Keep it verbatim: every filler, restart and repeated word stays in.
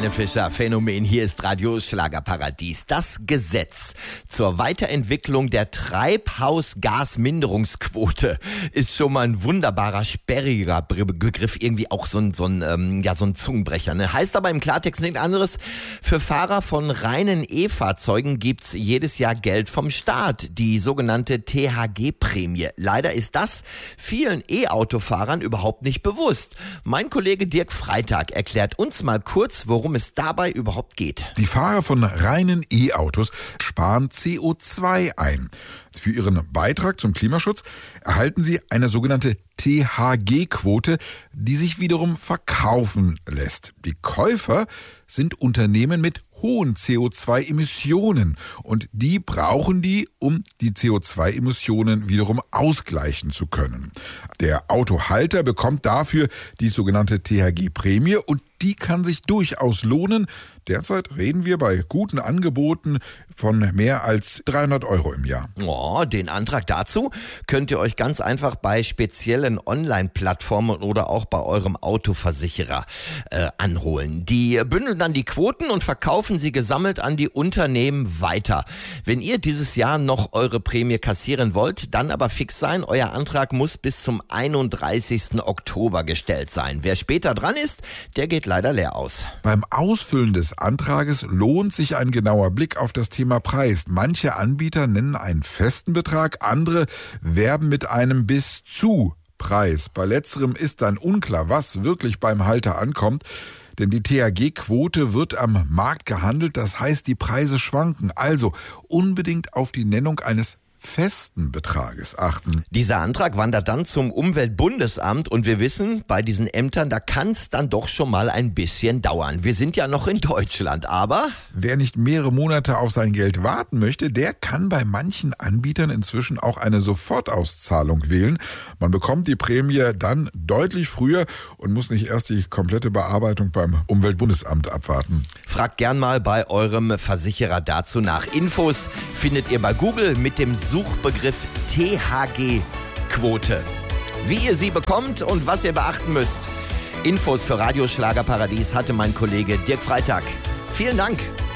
Helene Fischer, Phänomen, hier ist Radio Schlagerparadies. Das Gesetz zur Weiterentwicklung der Treibhausgasminderungsquote ist schon mal ein wunderbarer, sperriger Begriff, irgendwie auch so ein, so ein, ähm, ja, so ein Zungenbrecher. Ne? Heißt aber im Klartext nichts anderes. Für Fahrer von reinen E-Fahrzeugen gibt's jedes Jahr Geld vom Staat, die sogenannte T H G-Prämie. Leider ist das vielen E-Autofahrern überhaupt nicht bewusst. Mein Kollege Dirk Freitag erklärt uns mal kurz, worum es dabei überhaupt geht. Die Fahrer von reinen E-Autos sparen C O zwei ein. Für ihren Beitrag zum Klimaschutz erhalten sie eine sogenannte T H G-Quote, die sich wiederum verkaufen lässt. Die Käufer sind Unternehmen mit hohen C O zwei Emissionen und die brauchen die, um die C O zwei Emissionen wiederum ausgleichen zu können. Der Autohalter bekommt dafür die sogenannte T H G-Prämie und die kann sich durchaus lohnen. Derzeit reden wir bei guten Angeboten von mehr als dreihundert Euro im Jahr. Oh, den Antrag dazu könnt ihr euch ganz einfach bei speziellen Online-Plattformen oder auch bei eurem Autoversicherer äh, anholen. Die bündeln dann die Quoten und verkaufen sie gesammelt an die Unternehmen weiter. Wenn ihr dieses Jahr noch eure Prämie kassieren wollt, dann aber fix sein, euer Antrag muss bis zum einunddreißigsten Oktober gestellt sein. Wer später dran ist, der geht leider leer aus. Beim Ausfüllen des Antrages lohnt sich ein genauer Blick auf das Thema Preis. Manche Anbieter nennen einen festen Betrag, andere werben mit einem bis zu Preis. Bei letzterem ist dann unklar, was wirklich beim Halter ankommt. Denn die T H G-Quote wird am Markt gehandelt, das heißt, die Preise schwanken. Also unbedingt auf die Nennung eines festen Betrages achten. Dieser Antrag wandert dann zum Umweltbundesamt und wir wissen, bei diesen Ämtern, da kann es dann doch schon mal ein bisschen dauern. Wir sind ja noch in Deutschland, aber wer nicht mehrere Monate auf sein Geld warten möchte, der kann bei manchen Anbietern inzwischen auch eine Sofortauszahlung wählen. Man bekommt die Prämie dann deutlich früher und muss nicht erst die komplette Bearbeitung beim Umweltbundesamt abwarten. Fragt gern mal bei eurem Versicherer dazu nach. Infos findet ihr bei Google mit dem Suchbegriff T H G-Quote. Wie ihr sie bekommt und was ihr beachten müsst. Infos für Radio Schlagerparadies hatte mein Kollege Dirk Freitag. Vielen Dank.